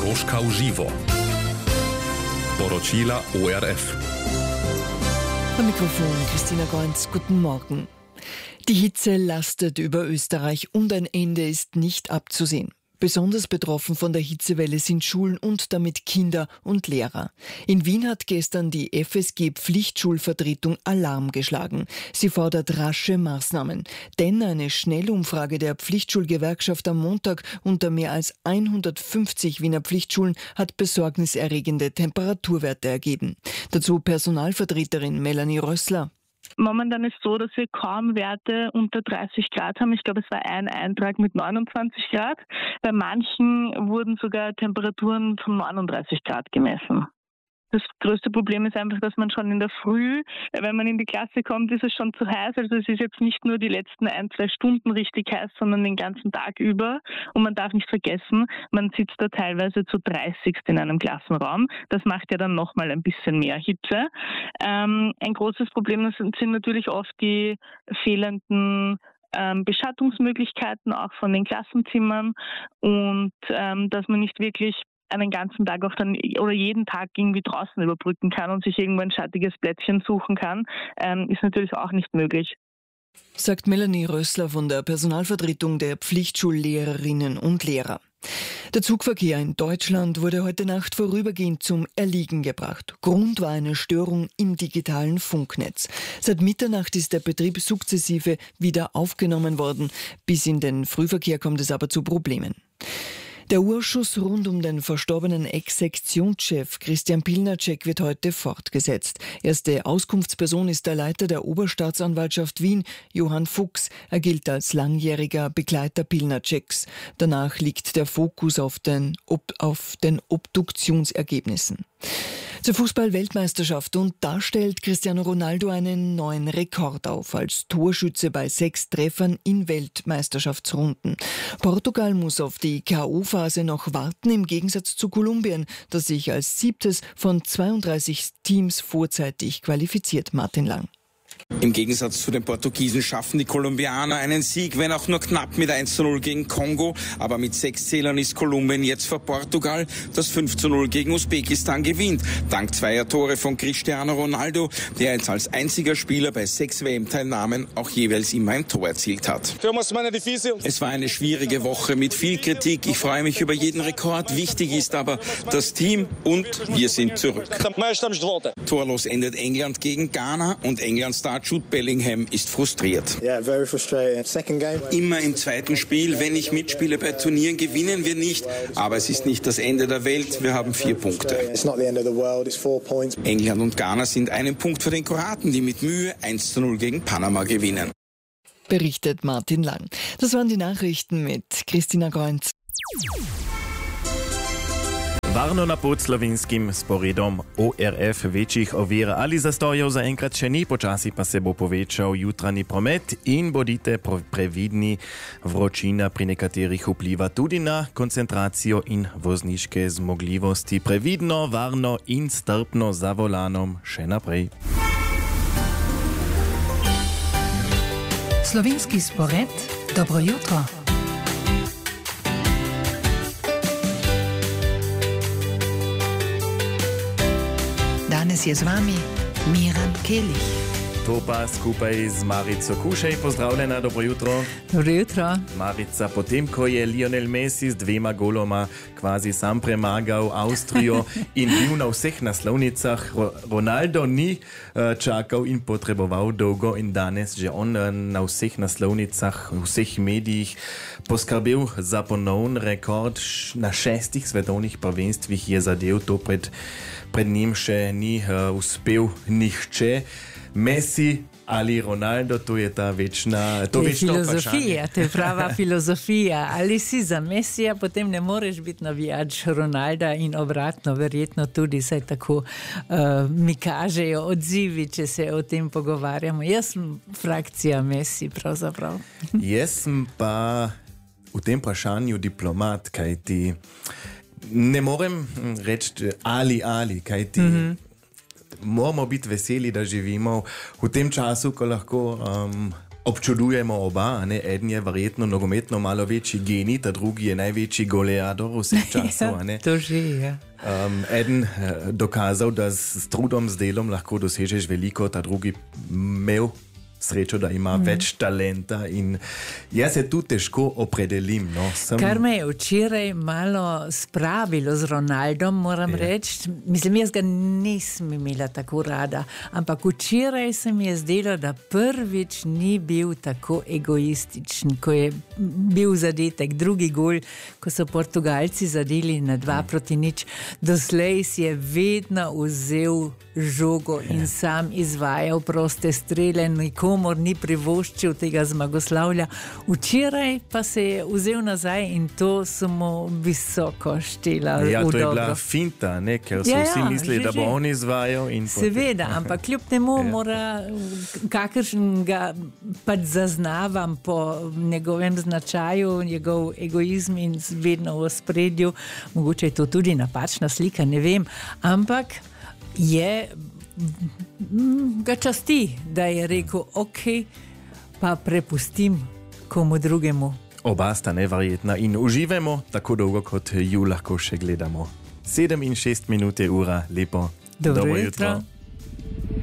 Roška v živo. Poročila ORF. Am Mikrofon Christina Goenz, guten Morgen. Die Hitze lastet über Österreich und ein Ende ist nicht abzusehen. Besonders betroffen von der Hitzewelle sind Schulen und damit Kinder und Lehrer. In Wien hat gestern die FSG-Pflichtschulvertretung Alarm geschlagen. Sie fordert rasche Maßnahmen. Denn eine Schnellumfrage der Pflichtschulgewerkschaft am Montag unter mehr als 150 Wiener Pflichtschulen hat besorgniserregende Temperaturwerte ergeben. Dazu Personalvertreterin Melanie Rössler. Momentan ist es so, dass wir kaum Werte unter 30 Grad haben. Ich glaube, es war ein Eintrag mit 29 Grad. Bei manchen wurden sogar Temperaturen von 39 Grad gemessen. Das größte Problem ist einfach, dass man schon in der Früh, wenn man in die Klasse kommt, ist es schon zu heiß. Also es ist jetzt nicht nur die letzten 1-2 Stunden richtig heiß, sondern den ganzen Tag über. Und man darf nicht vergessen, man sitzt da teilweise zu 30 in einem Klassenraum. Das macht ja dann nochmal ein bisschen mehr Hitze. Ein großes Problem sind natürlich oft die fehlenden Beschattungsmöglichkeiten auch von den Klassenzimmern und dass man nicht wirklich einen ganzen Tag auch dann oder jeden Tag irgendwie draußen überbrücken kann und sich irgendwo ein schattiges Plätzchen suchen kann, ist natürlich auch nicht möglich. Sagt Melanie Rössler von der Personalvertretung der Pflichtschullehrerinnen und Lehrer. Der Zugverkehr in Deutschland wurde heute Nacht vorübergehend zum Erliegen gebracht. Grund war eine Störung im digitalen Funknetz. Seit Mitternacht ist der Betrieb sukzessive wieder aufgenommen worden. Bis in den Frühverkehr kommt es aber zu Problemen. Der Urschuss rund um den verstorbenen Ex-Sektionschef Christian Pilnacek wird heute fortgesetzt. Erste Auskunftsperson ist der Leiter der Oberstaatsanwaltschaft Wien, Johann Fuchs. Er gilt als langjähriger Begleiter Pilnaceks. Danach liegt der Fokus auf den Obduktionsergebnissen. Zur Fußball-Weltmeisterschaft und da stellt Cristiano Ronaldo einen neuen Rekord auf als Torschütze bei 6 Treffern in Weltmeisterschaftsrunden. Portugal muss auf die K.O.-Phase noch warten, im Gegensatz zu Kolumbien, das sich als 7. von 32 Teams vorzeitig qualifiziert. Martin Lang. Im Gegensatz zu den Portugiesen schaffen die Kolumbianer einen Sieg, wenn auch nur knapp mit 1:0 gegen Kongo. Aber mit 6 Zählern ist Kolumbien jetzt vor Portugal, das 5:0 gegen Usbekistan gewinnt. Dank 2 Tore von Cristiano Ronaldo, der jetzt als einziger Spieler bei 6 WM-Teilnahmen auch jeweils immer ein Tor erzielt hat. Es war eine schwierige Woche mit viel Kritik. Ich freue mich über jeden Rekord. Wichtig ist aber das Team und wir sind zurück. Torlos endet England gegen Ghana und Englands Star Jude Bellingham ist frustriert. Immer im zweiten Spiel, wenn ich mitspiele bei Turnieren, gewinnen wir nicht. Aber es ist nicht das Ende der Welt. Wir haben 4 Punkte. England und Ghana sind einen Punkt vor den Kroaten, die mit Mühe 1:0 gegen Panama gewinnen. Berichtet Martin Lang. Das waren die Nachrichten mit Christina Goenz. Varno na pod slovinskim sporedom ORF večjih ovir ali zastojev zaenkrat še ni, počasi pa se bo povečal jutranji promet in bodite previdni, vročina pri nekaterih vpliva tudi na koncentracijo in vozniške zmogljivosti. Previdno, varno in strpno za volanom še naprej. Slovenski spored, dobro jutro. Danes je z vami Miran Kelich. To pa skupaj z Marico Kušej. Pozdravljena, dobro jutro. Dobro jutro. Marica, potem ko je Lionel Messi z 2 goloma kvazi sam premagal Avstrijo in bil na vseh naslovnicah, Ronaldo ni čakal in potreboval dolgo in danes že on na vseh naslovnicah, v vseh medijih poskrbel za ponovn rekord na 6 svetovnih prvenstvih je zadev, to pred njim še ni uspel nihče. Messi ali Ronaldo, to je ta večna filozofija, to je prava filozofija. Ali si za Messija, potem ne moreš biti navijač Ronalda in obratno, verjetno tudi, saj tako mi kažejo odzivi, če se o tem pogovarjamo. Jaz sem frakcija Messi pravzaprav. Jaz sem pa v tem vprašanju diplomat, kaj ti ne morem reči ali, kaj ti moramo biti veseli, da živimo v tem času, ko lahko občudujemo oba, ne? Eden je verjetno nogometno malo večji genij, ta drugi je največji goleador vseh časov. Ja, to že je. Eden dokazal, da s trudom, z delom lahko dosežeš veliko, ta drugi imel srečo, da ima več talenta in jaz se tu težko opredelim. No. Kar me je včeraj malo spravilo z Ronaldom, moram reči. Mislim, jaz ga nisem imela tako rada, ampak včeraj se mi je zdelo, da prvič ni bil tako egoističen, ko je bil zadetek drugi gol, ko so Portugalci zadeli na 2-0. Doslej si je vedno vzel žogo in sam izvajal proste strele, nikomor ni privoščil tega zmagoslavlja. Včeraj pa se je vzel nazaj in to so mu visoko štela. Ja, to je bila finta, ne? Ker so vsi mislili, da bo on izvajal. Seveda, ampak kljub temu mora, kakršen ga pač zaznavam po njegovem značaju, njegov egoizm in vedno v ospredju, mogoče je to tudi napačna slika, ne vem, ampak ga časti, da je rekel, ok, pa prepustim komu drugemu. Oba sta neverjetna in uživamo tako dolgo, kot ju lahko še gledamo. 7 in 6 minut je ura, lepo. Dobro jutro.